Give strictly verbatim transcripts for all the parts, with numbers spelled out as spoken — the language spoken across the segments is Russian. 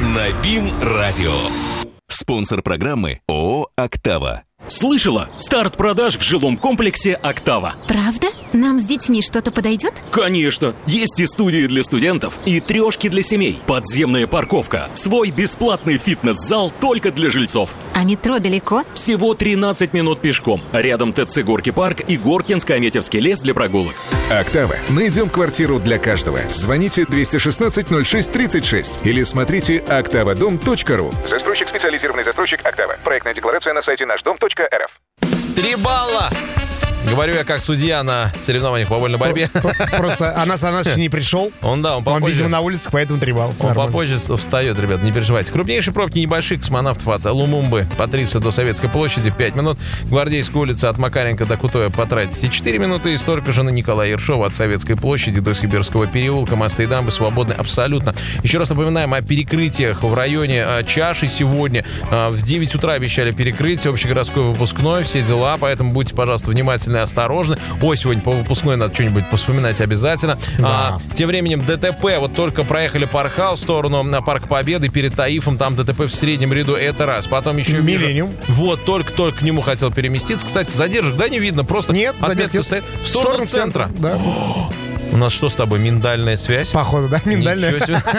на БИМ-радио. Спонсор программы ООО «Октава». Слышала? Старт продаж в жилом комплексе «Октава». Правда? Нам с детьми что-то подойдет? Конечно! Есть и студии для студентов, и трешки для семей, подземная парковка, свой бесплатный фитнес-зал только для жильцов. А метро далеко? Всего тринадцать минут пешком. Рядом ТЦ «Горки парк» и Горкинско-Аметьевский лес для прогулок. «Октава». Найдем квартиру для каждого. Звоните двести шестнадцать ноль шесть тридцать шесть или смотрите октава дом точка ру. Застройщик, специализированный застройщик «Октава». Проектная декларация на сайте наш дом точка эр эф. Три балла! Говорю я как судья на соревнованиях по вольной борьбе. Просто Анас Анас еще не пришел. Он, да, он Он, попозже. видимо, на улице, поэтому три балла. Он попозже встает, ребят, не переживайте. Крупнейшие пробки небольших космонавтов от Лумумбы Патриса до Советской площади пять минут. Гвардейская улица от Макаренко до Кутоя потратите четыре минуты. И столько же на Николая Ершова от Советской площади до Сибирского переулка. Мосты и дамбы свободны абсолютно. Еще раз напоминаем о перекрытиях в районе Чаши сегодня. В девять утра обещали перекрытие, общегородской выпускной, все дела. Поэтому будьте, пожалуйста, внимательны и осторожны. Ой, сегодня по выпускной надо что-нибудь вспоминать обязательно. Да. А, тем временем ДТП. Вот только проехали Паркхаус в сторону на Парк Победы перед Таифом. Там ДТП в среднем ряду. Это раз. Потом еще... Миллениум. Вот, только-только к нему хотел переместиться. Кстати, задержек, да, не видно? Просто Нет, отметка стоит. В сторону, в сторону центра. центра. Да. У нас что с тобой, миндальная связь? Походу, да, миндальная. Ничего себе.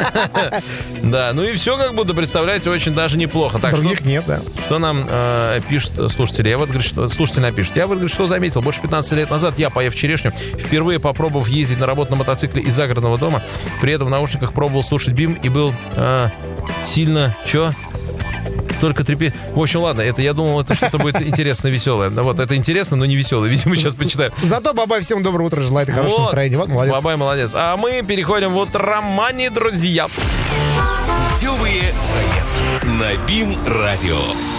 Да, ну и все как будто, представляете, очень даже неплохо. Так Других что, нет, да. Что нам э, пишут слушатели? Я вот говорю, что слушатель напишет. Я вот говорю, что заметил. Больше пятнадцати лет назад я, поев черешню, впервые попробовав ездить на работу на мотоцикле из загородного дома, при этом в наушниках пробовал слушать БИМ и был э, сильно... Чё? Только трепет. В общем, ладно, это я думал, это что-то будет интересно, веселое. Вот, это интересно, но не веселое. Видимо, сейчас почитаю. Зато Бабай всем доброе утро желает и хорошего Вот. настроения. Вот, молодец. Бабай молодец. А мы переходим в утромани, друзья. Путевые заметки на БИМ-радио.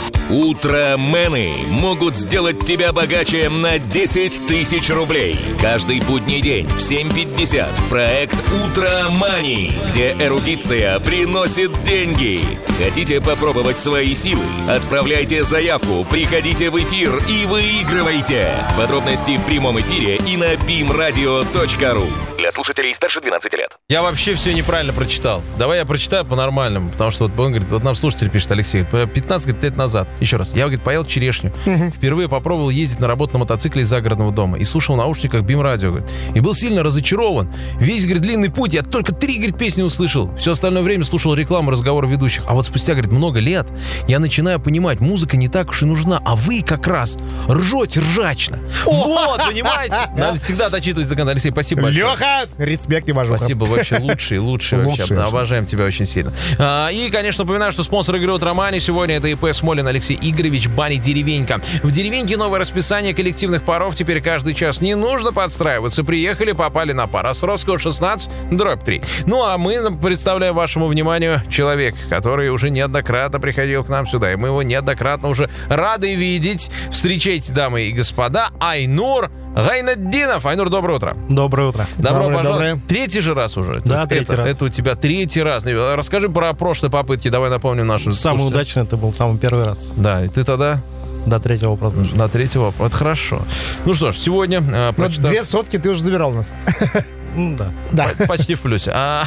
Утромены могут сделать тебя богаче на десять тысяч рублей. Каждый будний день в семь пятьдесят проект «Утромани», где эрудиция приносит деньги. Хотите попробовать свои силы? Отправляйте заявку, приходите в эфир и выигрывайте. Подробности в прямом эфире и на бим радио точка ру. Для слушателей старше двенадцати лет. Я вообще все неправильно прочитал. Давай я прочитаю по-нормальному, потому что вот он говорит, вот нам слушатель пишет, Алексей, пятнадцать говорит, лет назад. Еще раз. Я, говорит, поел черешню. Угу. Впервые попробовал ездить на работу на мотоцикле из загородного дома и слушал в наушниках БИМ-радио, говорит. И был сильно разочарован. Весь, говорит, длинный путь, я только три, говорит, песни услышал. Все остальное время слушал рекламу, разговоры ведущих. А вот спустя, говорит, много лет я начинаю понимать, музыка не так уж и нужна, а вы как раз ржете ржачно. Вот, понимаете? Надо всегда дочитывать до конца. Алексей, спасибо большое. Леха, респект и важуха. Спасибо, вообще лучший, лучший вообще. Лучший, Обожаем тебя очень сильно. А, и, конечно, напоминаю, что спонсор игры «Утромани» сегодня это ИП Смолин Алексей Игоревич, Бани Деревенька. В Деревеньке новое расписание коллективных паров. Теперь каждый час не нужно подстраиваться. Приехали, попали на пар. Островского шестнадцать, дробь три. Ну, а мы представляем вашему вниманию человека, который уже неоднократно приходил к нам сюда. И мы его неоднократно уже рады видеть. Встречайте, дамы и господа, Айнур Гайнетдинов. Айнур, доброе утро. Доброе утро. Добро Доброе, пожаловать. доброе. Третий же раз уже. Да, это, третий раз. Это у тебя третий раз. Расскажи про прошлые попытки. Давай напомним нашим Самый слушателям. удачный это был самый первый раз. Да, и ты тогда До третьего вопроса. до третьего вопроса. Это хорошо. Ну что ж, сегодня э, Вот прочитав- две сотки ты уже забирал у нас. Ну да. Да. П- Почти в плюсе. А,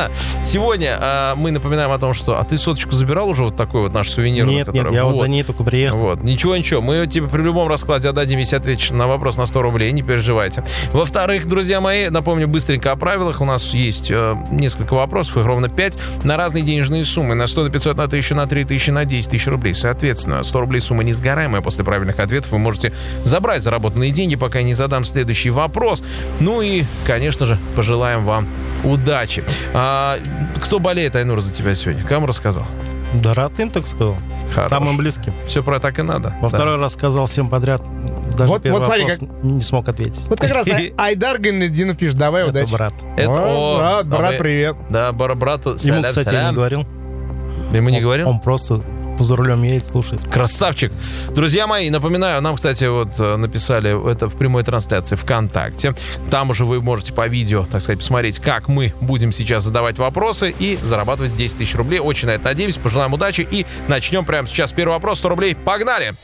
сегодня а, мы напоминаем о том, что... А ты соточку забирал уже вот такой вот наш сувенир? Нет, нет, я вот за ней только приехал. Вот. Ничего, ничего. Мы тебе при любом раскладе отдадим, если ответишь на вопрос на сто рублей. Не переживайте. Во-вторых, друзья мои, напомню быстренько о правилах. У нас есть э, несколько вопросов, их ровно пять, на разные денежные суммы. На сто, на пятьсот, на тысячу, на три тысячи, на десять тысяч рублей. Соответственно, сто рублей сумма несгораемая. После правильных ответов вы можете забрать заработанные деньги, пока я не задам следующий вопрос. Ну и, конечно же, пожелаем вам удачи. А, кто болеет, Айнур, за тебя сегодня? Кому рассказал? Да рад им, так сказал. Хорош. Самым близким. Все про так и надо. Во Да. второй раз сказал всем подряд. Даже Вот- первый вот смотри, вопрос не смог ответить. Вот как раз Ай- Айдар Гайнетдинов пишет, давай, Это удачи. брат. Это О, о, брат, брат, а вы- привет. Да, бара- брату Ему, салям, кстати, я салям. не говорил. Ему не Он- говорил? Он просто за рулем едет, слушает. Красавчик. Друзья мои, напоминаю, нам, кстати, вот э, написали это в прямой трансляции ВКонтакте. Там уже вы можете по видео, так сказать, посмотреть, как мы будем сейчас задавать вопросы и зарабатывать десять тысяч рублей. Очень на это надеемся. Пожелаем удачи и начнем прямо сейчас. Первый вопрос, сто рублей. Погнали!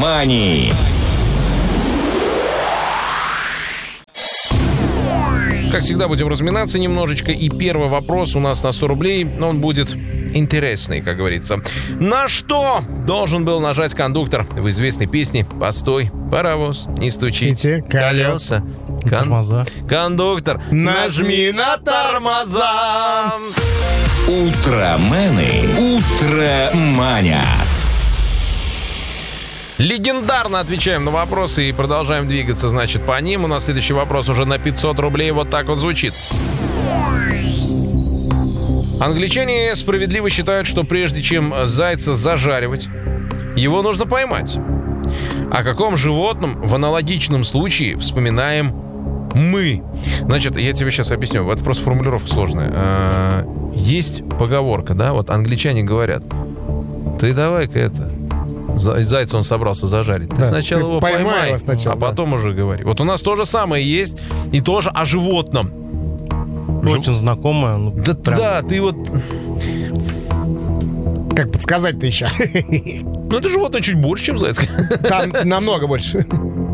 Утромани. Как всегда, будем разминаться немножечко. И первый вопрос у нас на сто рублей, но он будет интересный, как говорится. На что должен был нажать кондуктор в известной песне «Постой, паровоз, не стучите колеса». Кон... Тормоза. Кондуктор, нажми на тормоза. Утромены утроманят. Легендарно отвечаем на вопросы и продолжаем двигаться, значит, по ним. У нас следующий вопрос уже на пятьсот рублей. Вот так он звучит. Англичане справедливо считают, что прежде чем зайца зажаривать, его нужно поймать. О каком животном в аналогичном случае вспоминаем мы? Значит, я тебе сейчас объясню. Это просто формулировка сложная. Есть поговорка, да? Вот англичане говорят: ты давай-ка это... Зайца он собрался зажарить. Ты да, сначала ты его поймай поймай, его сначала, а потом да. уже говори. Вот у нас то же самое есть, и тоже о животном. Очень знакомое. Ну, да, прям... да, ты вот... Как подсказать-то еще? Ну, это животное чуть больше, чем заяц. Там намного больше.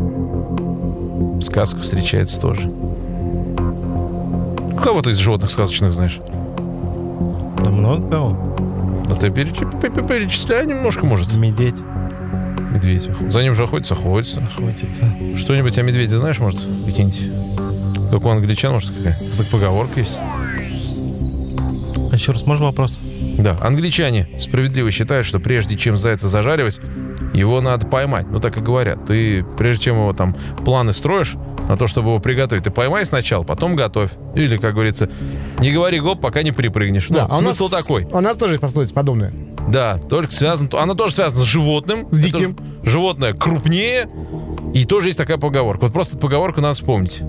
В сказках встречается тоже. Кого ты из животных сказочных знаешь? Да много кого. Да ты переч... перечисляй немножко, может. Медведь. Медведь. За ним же охотится, охотится. Охотится. Что-нибудь о медведе знаешь, может, какие-нибудь? Как у англичан, может, какая? Так поговорка есть. А еще раз, можно вопрос? Да, англичане справедливо считают, что прежде чем зайца зажаривать, его надо поймать. Ну, так и говорят. Ты, прежде чем его там планы строишь на то, чтобы его приготовить, ты поймай сначала, потом готовь. Или, как говорится, не говори гоп, пока не перепрыгнешь. Да, ну, а смысл у нас, такой. У нас тоже есть пословица подобная. Да, только связано... Она тоже связана с животным. С диким. Это животное крупнее. И тоже есть такая поговорка. Вот просто эту поговорку надо вспомнить.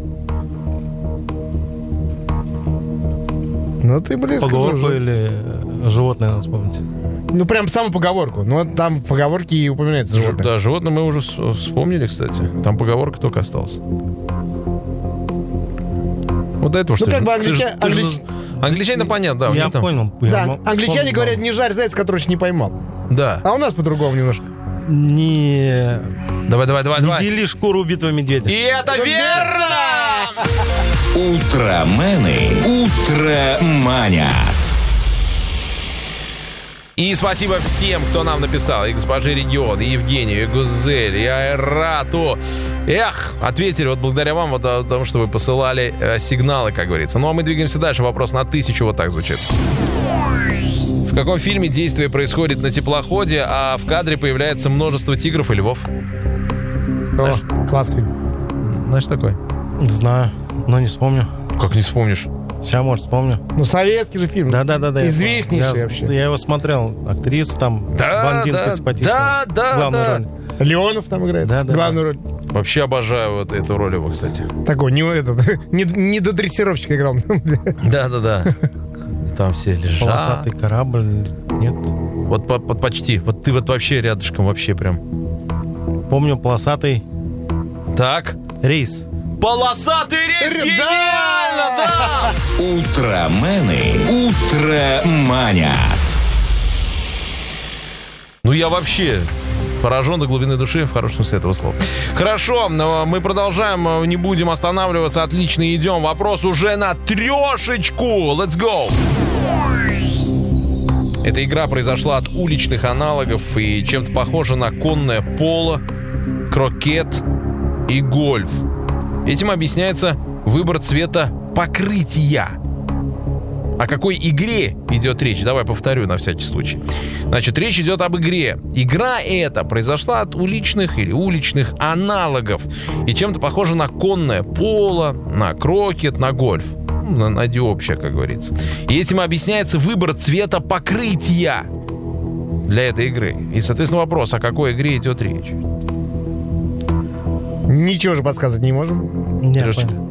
Ну, ты близко. Поговорку уже. или животное надо вспомнить? Ну, прям саму поговорку. Ну, вот там в поговорке и упоминается животное. Да, животное мы уже вспомнили, кстати. Там поговорка только осталась. Вот до этого, Ну, что как же- бы ты же- англича- ты же- англич- Англичане, понятно, да. у Я них там- понял. Да, Я м- англичане вспомнил. говорят, не жарь зайца, который еще не поймал. Да. А у нас по-другому немножко. Не... Давай, давай, давай, Не давай. дели шкуру убитого медведя. И это верно! Утромены утроманят. И спасибо всем, кто нам написал. И госпоже Регион, и Евгению, и Гузель, и Айрату. Эх, ответили вот благодаря вам вот о том, что вы посылали э, сигналы, как говорится. Ну, а мы двигаемся дальше. Вопрос на тысячу вот так звучит. В каком фильме действие происходит на теплоходе, а в кадре появляется множество тигров и львов? О, классный фильм. Знаешь такой? Знаю, но не вспомню. Как не вспомнишь? Сейчас, может, вспомню. Ну, советский же фильм. Да-да-да. Известнейший я, вообще. Я его смотрел. Актриса там, Да, блондинка да, симпатичная. да, да, Главную да. роль. Леонов там играет. Да, да, Главную роль. Вообще обожаю вот эту роль его, кстати. Такой, не этот, не, не до дрессировщика играл. Да-да-да. Там все лежат. Полосатый корабль. Нет. Вот по- по- почти. Вот ты вот вообще рядышком, вообще прям. Помню полосатый Так. рейс. Полосатый рейс! Гениально, да! Утромены утроманят. Ну я вообще поражен до глубины души, в хорошем смысле этого слова. Хорошо, но мы продолжаем, не будем останавливаться, отлично идем. Вопрос уже на трешечку. Let's go! Эта игра произошла от уличных аналогов и чем-то похожа на конное поло, крокет и гольф. Этим объясняется выбор цвета покрытия. О какой игре идет речь? Давай повторю на всякий случай. Значит, речь идет об игре. Игра эта произошла от уличных или уличных аналогов. И чем-то похожа на конное поло, на крокет, на гольф. Ну, найди общее, как говорится. И этим объясняется выбор цвета покрытия для этой игры. И, соответственно, вопрос, о какой игре идет речь? Ничего же подсказывать не можем. Не, Трешечка. понял.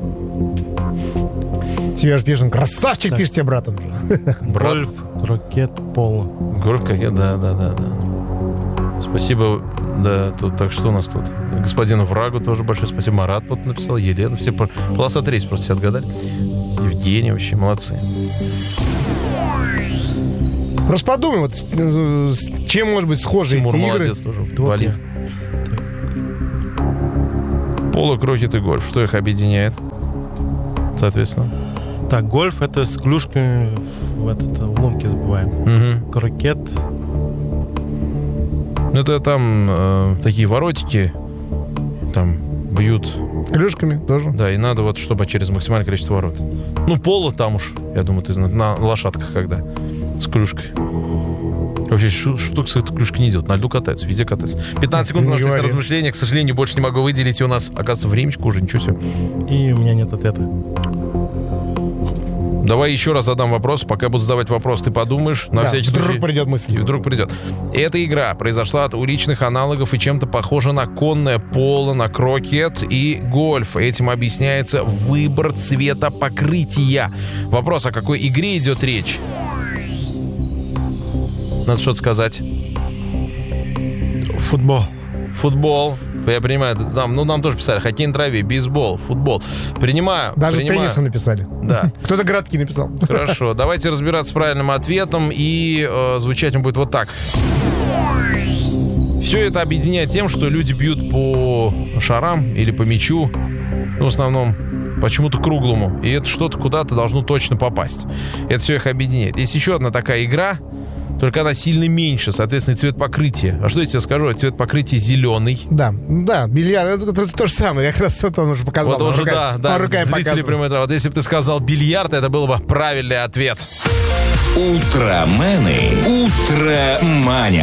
Тебе же пишут, красавчик, пишет тебе братом. Брат. Гольф, крокет, поло. Гольф, как да, да, да, да. Спасибо, да, тут, так что у нас тут? Господину Врагу тоже большое спасибо. Марат вот написал, Елена, все по- полосатый рейс просто все отгадали. Евгений, вообще молодцы. Просто подумай, вот с, с чем может быть схожи Тимур эти игры. молодец тоже. Вот Валив. Поло, крокет и гольф. Что их объединяет? соответственно. Так, гольф — это с клюшками в этот в лунке забываем. Угу. Крокет. Ну, это там э, такие воротики, там бьют. Клюшками тоже. Да, и надо вот, чтобы через максимальное количество ворот. Ну, поло там уж, я думаю, ты знаешь, на лошадках когда, с клюшкой. Вообще, штука с этой клюшкой не идет. На льду катаются, везде катаются. пятнадцать секунд у нас есть размышления. К сожалению, больше не могу выделить. И у нас, оказывается, времечко уже, ничего себе. И у меня нет ответа. Давай еще раз задам вопрос. Пока я буду задавать вопрос, ты подумаешь. На Да, всякий вдруг случай. придет мысль. И вдруг придет. Эта игра произошла от уличных аналогов и чем-то похожа на конное поло, на крокет и гольф. Этим объясняется выбор цвета покрытия. Вопрос, о какой игре идет речь? Надо что-то сказать. Футбол. Футбол. Я принимаю, там, ну, нам тоже писали. Хоккей на траве, бейсбол, футбол. Принимаю. Даже принимаю. теннисом написали. Да. Кто-то городки написал. Хорошо, давайте разбираться с правильным ответом. И э, звучать он будет вот так. Все это объединяет тем, что люди бьют по шарам или по мячу. Ну, в основном почему-то круглому. И это что-то куда-то должно точно попасть. Это все их объединяет. Есть еще одна такая игра, только она сильно меньше, соответственно, цвет покрытия. А что я тебе скажу? Цвет покрытия зеленый. Да, да, бильярд, это, это то же самое. Как раз это он уже показал. Вот он уже, да, да, руками зрители прямой травы. Вот если бы ты сказал бильярд, это был бы правильный ответ. Утромены. Утроманят.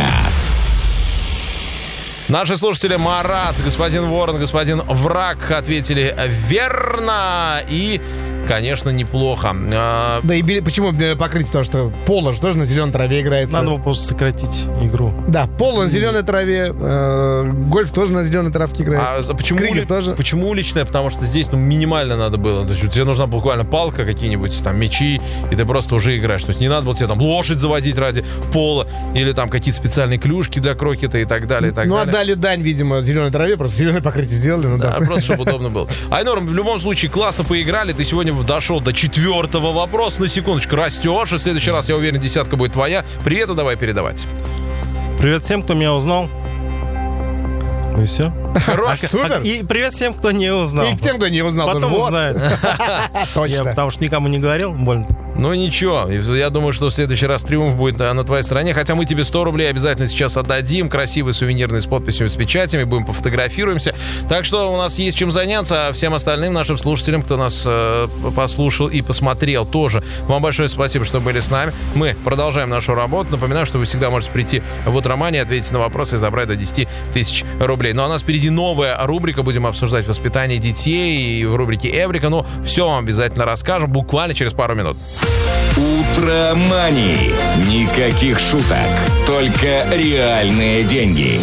Наши слушатели Марат, господин Ворон, господин Враг ответили верно. И, конечно, неплохо. А... Да и били... почему покрытие? Потому что поло же тоже на зеленой траве играется. Надо было просто сократить игру. Да, поло на зеленой траве, э, гольф тоже на зеленой травке играется. А почему, Крикет ули... тоже. почему уличная? Потому что здесь ну, минимально надо было. То есть тебе нужна буквально палка, какие-нибудь там мячи, и ты просто уже играешь. То есть не надо было тебе там лошадь заводить ради пола, или там какие-то специальные клюшки для крокета и так далее, и так ну, далее. отдали дань, видимо, зеленой траве, просто зеленое покрытие сделали. Ну, да, да, просто чтобы удобно было. Айнор, в любом случае, классно поиграли. Ты сегодня дошел до четвертого вопроса. На секундочку растешь. И в следующий раз, я уверен, десятка будет твоя. Привет, и давай передавать. Привет всем, кто меня узнал. Ну и все. Хорош. Супер. И привет всем, кто не узнал. И тем, кто не узнал. Потом тоже. узнает. Точно. Я потому что никому не говорил, больно. Ну ничего, я думаю, что в следующий раз триумф будет на твоей стороне. Хотя мы тебе сто рублей обязательно сейчас отдадим. Красивый сувенирный с подписями, с печатями. Будем пофотографируемся. Так что у нас есть чем заняться. А всем остальным нашим слушателям, кто нас э, послушал и посмотрел, тоже вам большое спасибо, что были с нами. Мы продолжаем нашу работу. Напоминаю, что вы всегда можете прийти в Утромане, ответить на вопросы и забрать до десять тысяч рублей. Ну а у нас впереди новая рубрика. Будем обсуждать воспитание детей и в рубрике Эврика. Ну, все вам обязательно расскажем буквально через пару минут. Утромани. Никаких шуток. Только реальные деньги.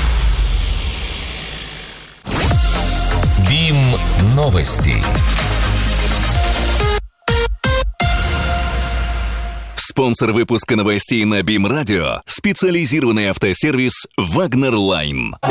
БИМ новости. Спонсор выпуска новостей на БИМ Радио — специализированный автосервис «Вагнер Лайн».